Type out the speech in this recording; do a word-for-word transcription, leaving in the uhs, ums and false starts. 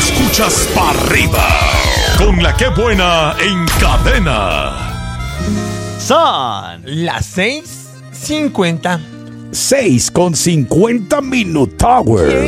escuchas para arriba. Con la que buena en cadena. Son las seis cincuenta. seis con cincuenta Minute Tower.